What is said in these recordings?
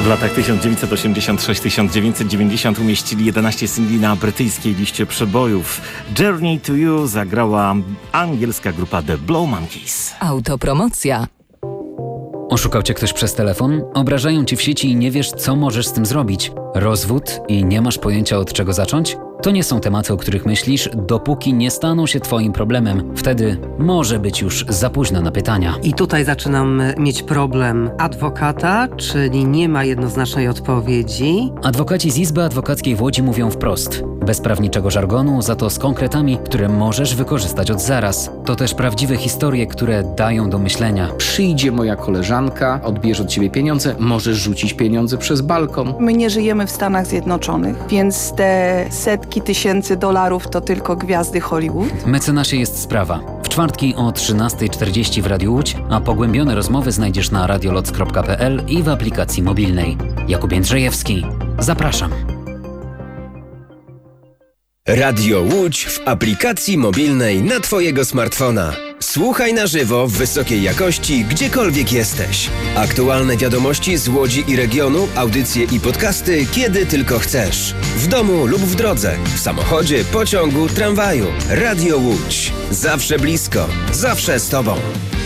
latach 1986-1990 umieścili 11 singli na brytyjskiej liście przebojów. Journey to You zagrała angielska grupa The Blow Monkeys. Autopromocja. Oszukał cię ktoś przez telefon? Obrażają cię w sieci i nie wiesz, co możesz z tym zrobić? Rozwód i nie masz pojęcia, od czego zacząć? To nie są tematy, o których myślisz, dopóki nie staną się twoim problemem. Wtedy może być już za późno na pytania. I tutaj zaczynam mieć problem adwokata, czyli nie ma jednoznacznej odpowiedzi. Adwokaci z Izby Adwokackiej w Łodzi mówią wprost. Bez prawniczego żargonu, za to z konkretami, które możesz wykorzystać od zaraz. To też prawdziwe historie, które dają do myślenia. Przyjdzie moja koleżanka, odbierze od ciebie pieniądze, możesz rzucić pieniądze przez balkon. My nie żyjemy w Stanach Zjednoczonych, więc te setki tysięcy dolarów to tylko gwiazdy Hollywood. Mecenasie jest sprawa. W czwartki o 13:40 w Radiu Łódź, a pogłębione rozmowy znajdziesz na radioloc.pl i w aplikacji mobilnej. Jakub Jędrzejewski. Zapraszam. Radio Łódź w aplikacji mobilnej na twojego smartfona. Słuchaj na żywo w wysokiej jakości, gdziekolwiek jesteś. Aktualne wiadomości z Łodzi i regionu, audycje i podcasty, kiedy tylko chcesz. W domu lub w drodze, w samochodzie, pociągu, tramwaju. Radio Łódź. Zawsze blisko, zawsze z tobą.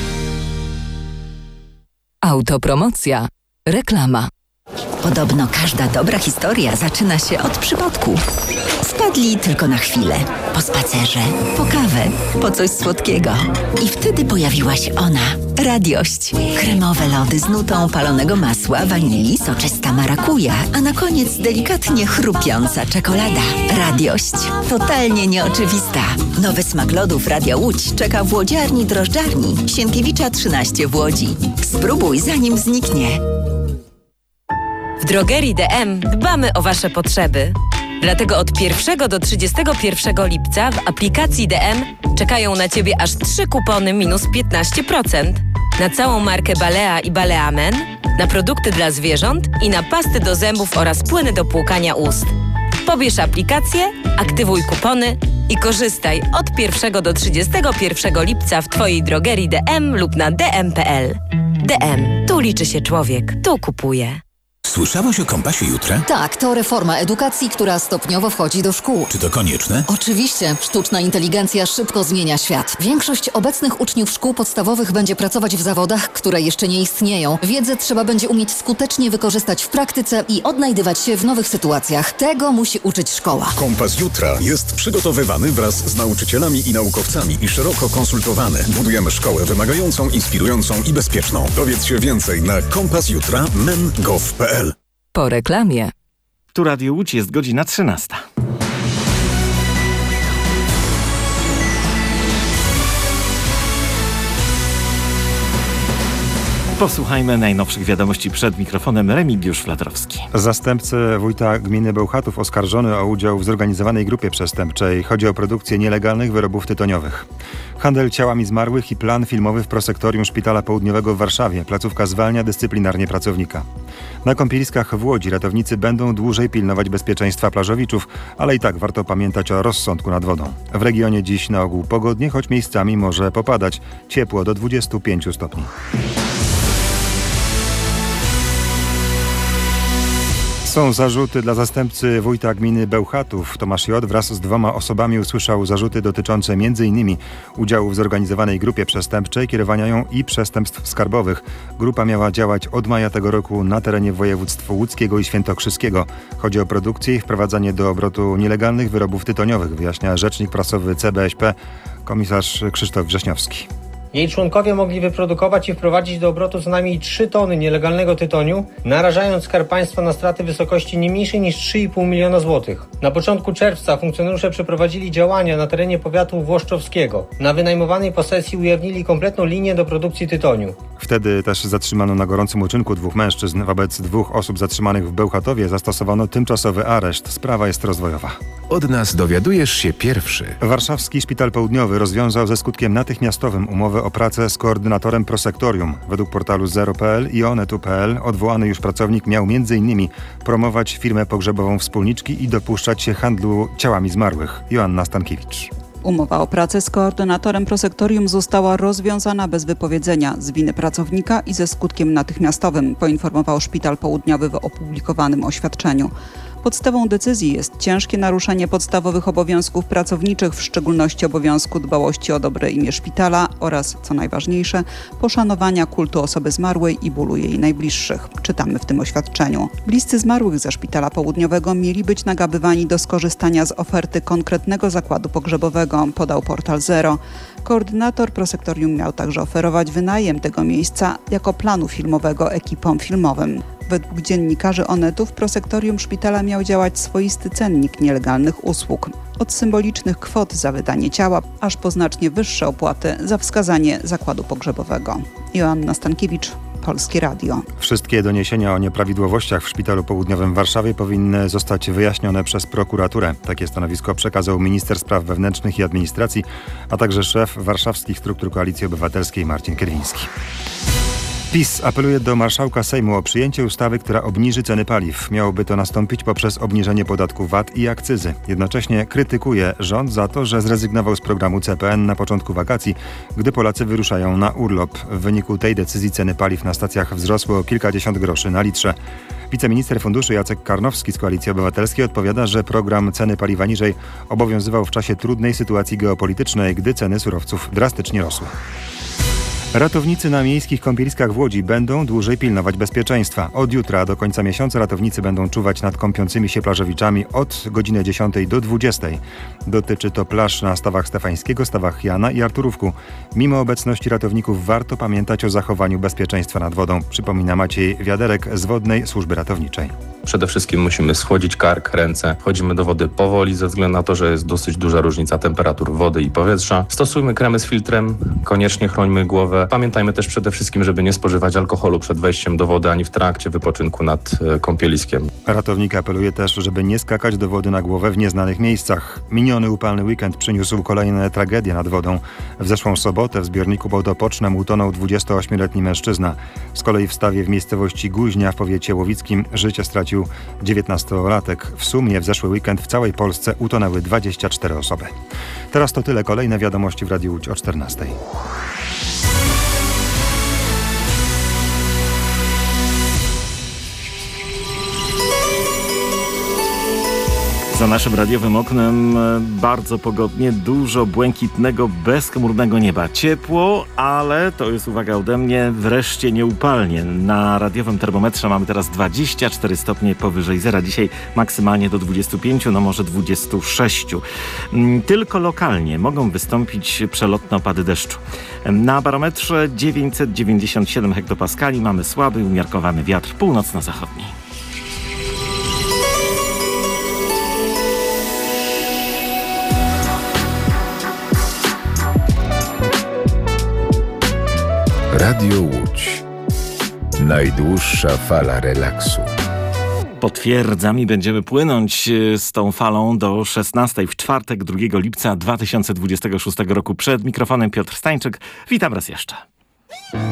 Autopromocja. Reklama. Podobno każda dobra historia zaczyna się od przypadku. Wpadli tylko na chwilę, po spacerze, po kawę, po coś słodkiego. I wtedy pojawiła się ona, Radiość. Kremowe lody z nutą palonego masła, wanilii, soczysta marakuja, a na koniec delikatnie chrupiąca czekolada. Radiość. Totalnie nieoczywista. Nowy smak lodów Radia Łódź czeka w łodziarni drożdżarni Sienkiewicza 13 w Łodzi. Spróbuj, zanim zniknie. W drogerii DM dbamy o Wasze potrzeby. Dlatego od 1 do 31 lipca w aplikacji DM czekają na Ciebie aż 3 kupony minus 15% na całą markę Balea i Balea Men, na produkty dla zwierząt i na pasty do zębów oraz płyny do płukania ust. Pobierz aplikację, aktywuj kupony i korzystaj od 1 do 31 lipca w Twojej drogerii DM lub na dm.pl. DM. Tu liczy się człowiek. Tu kupuje. Słyszałaś o Kompasie Jutra? Tak, to reforma edukacji, która stopniowo wchodzi do szkół. Czy to konieczne? Oczywiście. Sztuczna inteligencja szybko zmienia świat. Większość obecnych uczniów szkół podstawowych będzie pracować w zawodach, które jeszcze nie istnieją. Wiedzę trzeba będzie umieć skutecznie wykorzystać w praktyce i odnajdywać się w nowych sytuacjach. Tego musi uczyć szkoła. Kompas Jutra jest przygotowywany wraz z nauczycielami i naukowcami i szeroko konsultowany. Budujemy szkołę wymagającą, inspirującą i bezpieczną. Dowiedz się więcej na kompasjutra.men.gov.pl. Po reklamie. Tu Radio Łódź, jest godzina 13. Posłuchajmy najnowszych wiadomości przed mikrofonem. Remigiusz Flatrowski. Zastępcę wójta gminy Bełchatów oskarżony o udział w zorganizowanej grupie przestępczej. Chodzi o produkcję nielegalnych wyrobów tytoniowych. Handel ciałami zmarłych i plan filmowy w prosektorium Szpitala Południowego w Warszawie. Placówka zwalnia dyscyplinarnie pracownika. Na kąpieliskach w Łodzi ratownicy będą dłużej pilnować bezpieczeństwa plażowiczów, ale i tak warto pamiętać o rozsądku nad wodą. W regionie dziś na ogół pogodnie, choć miejscami może popadać. Ciepło do 25 stopni. Są zarzuty dla zastępcy wójta gminy Bełchatów. Tomasz J. wraz z 2 osobami usłyszał zarzuty dotyczące m.in. udziału w zorganizowanej grupie przestępczej, kierowania ją i przestępstw skarbowych. Grupa miała działać od maja tego roku na terenie województw łódzkiego i świętokrzyskiego. Chodzi o produkcję i wprowadzanie do obrotu nielegalnych wyrobów tytoniowych, wyjaśnia rzecznik prasowy CBŚP, komisarz Krzysztof Wrześniowski. Jej członkowie mogli wyprodukować i wprowadzić do obrotu co najmniej 3 tony nielegalnego tytoniu, narażając Skarb Państwa na straty w wysokości nie mniejszej niż 3,5 miliona złotych. Na początku czerwca funkcjonariusze przeprowadzili działania na terenie powiatu włoszczowskiego. Na wynajmowanej posesji ujawnili kompletną linię do produkcji tytoniu. Wtedy też zatrzymano na gorącym uczynku 2 mężczyzn. Wobec 2 osób zatrzymanych w Bełchatowie zastosowano tymczasowy areszt. Sprawa jest rozwojowa. Od nas dowiadujesz się pierwszy. Warszawski Szpital Południowy rozwiązał ze skutkiem natychmiastowym umowę o pracę z koordynatorem prosektorium. Według portalu Zero.pl i Onetu.pl odwołany już pracownik miał m.in. promować firmę pogrzebową wspólniczki i dopuszczać się handlu ciałami zmarłych. Joanna Stankiewicz. Umowa o pracę z koordynatorem prosektorium została rozwiązana bez wypowiedzenia z winy pracownika i ze skutkiem natychmiastowym, poinformował Szpital Południowy w opublikowanym oświadczeniu. Podstawą decyzji jest ciężkie naruszenie podstawowych obowiązków pracowniczych, w szczególności obowiązku dbałości o dobre imię szpitala oraz, co najważniejsze, poszanowania kultu osoby zmarłej i bólu jej najbliższych. Czytamy w tym oświadczeniu. Bliscy zmarłych ze Szpitala Południowego mieli być nagabywani do skorzystania z oferty konkretnego zakładu pogrzebowego, podał portal Zero. Koordynator prosektorium miał także oferować wynajem tego miejsca jako planu filmowego ekipom filmowym. Według dziennikarzy Onetu w prosektorium szpitala miał działać swoisty cennik nielegalnych usług. Od symbolicznych kwot za wydanie ciała, aż po znacznie wyższe opłaty za wskazanie zakładu pogrzebowego. Joanna Stankiewicz, Polskie Radio. Wszystkie doniesienia o nieprawidłowościach w Szpitalu Południowym w Warszawie powinny zostać wyjaśnione przez prokuraturę. Takie stanowisko przekazał minister spraw wewnętrznych i administracji, a także szef warszawskich struktur Koalicji Obywatelskiej Marcin Kierwiński. PiS apeluje do marszałka Sejmu o przyjęcie ustawy, która obniży ceny paliw. Miałoby to nastąpić poprzez obniżenie podatku VAT i akcyzy. Jednocześnie krytykuje rząd za to, że zrezygnował z programu CPN na początku wakacji, gdy Polacy wyruszają na urlop. W wyniku tej decyzji ceny paliw na stacjach wzrosły o kilkadziesiąt groszy na litrze. Wiceminister funduszy Jacek Karnowski z Koalicji Obywatelskiej odpowiada, że program ceny paliwa niżej obowiązywał w czasie trudnej sytuacji geopolitycznej, gdy ceny surowców drastycznie rosły. Ratownicy na miejskich kąpieliskach w Łodzi będą dłużej pilnować bezpieczeństwa. Od jutra do końca miesiąca ratownicy będą czuwać nad kąpiącymi się plażowiczami od godziny 10 do 20. Dotyczy to plaż na Stawach Stefańskiego, Stawach Jana i Arturówku. Mimo obecności ratowników warto pamiętać o zachowaniu bezpieczeństwa nad wodą, przypomina Maciej Wiaderek z Wodnej Służby Ratowniczej. Przede wszystkim musimy schłodzić kark, ręce. Wchodzimy do wody powoli ze względu na to, że jest dosyć duża różnica temperatur wody i powietrza. Stosujmy kremy z filtrem, koniecznie chrońmy głowę. Pamiętajmy też przede wszystkim, żeby nie spożywać alkoholu przed wejściem do wody ani w trakcie wypoczynku nad kąpieliskiem. Ratownik apeluje też, żeby nie skakać do wody na głowę w nieznanych miejscach. Miniony upalny weekend przyniósł kolejne tragedie nad wodą. W zeszłą sobotę w zbiorniku Wodopocznem utonął 28-letni mężczyzna. Z kolei w Stawie w miejscowości Guźnia w powiecie łowickim życie stracił 19-latek. W sumie w zeszły weekend w całej Polsce utonęły 24 osoby. Teraz to tyle. Kolejne wiadomości w Radiu Łódź o 14. Za naszym radiowym oknem bardzo pogodnie, dużo błękitnego, bezchmurnego nieba. Ciepło, ale to jest, uwaga ode mnie, wreszcie nieupalnie. Na radiowym termometrze mamy teraz 24 stopnie powyżej zera. Dzisiaj maksymalnie do 25, no może 26. Tylko lokalnie mogą wystąpić przelotne opady deszczu. Na barometrze 997 hektopaskali mamy słaby, umiarkowany wiatr północno-zachodni. Radio Łódź. Najdłuższa fala relaksu. Potwierdzam i będziemy płynąć z tą falą do 16 w czwartek 2 lipca 2026 roku. Przed mikrofonem Piotr Stańczyk. Witam raz jeszcze.